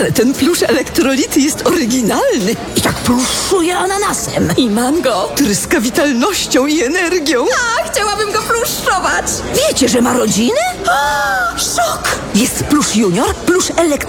Ale ten plusz elektrolity jest oryginalny. I tak pluszuje ananasem. I mango tryska witalnością i energią. A, chciałabym go pluszczować. Wiecie, że ma rodziny? Szok! Jest plusz junior, plusz elektrolity